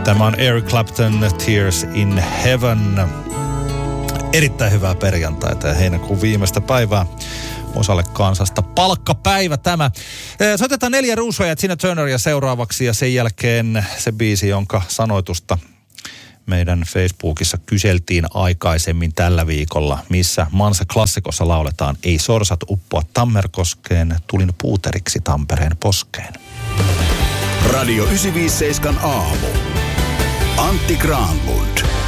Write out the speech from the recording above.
Tämä on Eric Clapton, Tears in Heaven. Erittäin hyvää perjantaita ja heinäkuun viimeistä päivää osalle kansasta. Palkkapäivä tämä. Soitetaan 4 ruusuja ja Tina Turneria seuraavaksi ja sen jälkeen se biisi, jonka sanoitusta meidän Facebookissa kyseltiin aikaisemmin tällä viikolla, missä Mansa Klassikossa lauletaan Ei sorsat uppoa Tammerkoskeen, tulin puuteriksi Tampereen poskeen. Radio 957 aamu. Antti Granlund.